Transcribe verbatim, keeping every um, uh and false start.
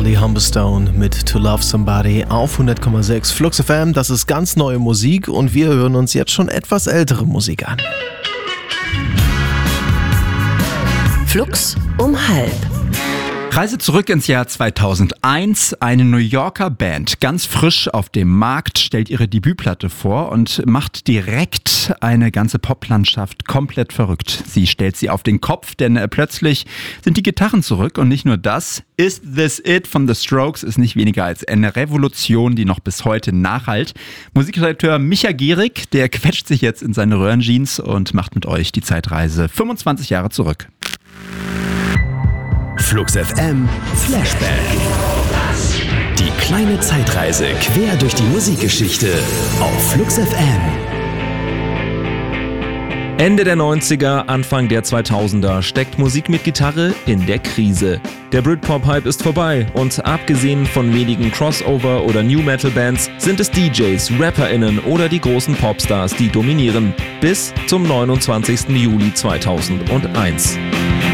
Holly Humberstone mit To Love Somebody auf hundert Komma sechs Flux F M. Das ist ganz neue Musik und wir hören uns jetzt schon etwas ältere Musik an. Flux um halb. Reise zurück ins Jahr zweitausendeins. Eine New Yorker Band, ganz frisch auf dem Markt, stellt ihre Debütplatte vor und macht direkt eine ganze Poplandschaft komplett verrückt. Sie stellt sie auf den Kopf, denn äh, plötzlich sind die Gitarren zurück und nicht nur das. Is This It von The Strokes ist nicht weniger als eine Revolution, die noch bis heute nachhallt. Musikredakteur Micha Gehrig, der quetscht sich jetzt in seine Röhrenjeans und macht mit euch die Zeitreise fünfundzwanzig Jahre zurück. Flux F M Flashback. Die kleine Zeitreise quer durch die Musikgeschichte auf Flux F M. Ende der neunziger, Anfang der zweitausender steckt Musik mit Gitarre in der Krise. Der Britpop-Hype ist vorbei und abgesehen von wenigen Crossover- oder New-Metal-Bands sind es D Js, RapperInnen oder die großen Popstars, die dominieren. Bis zum neunundzwanzigsten Juli zweitausendeins.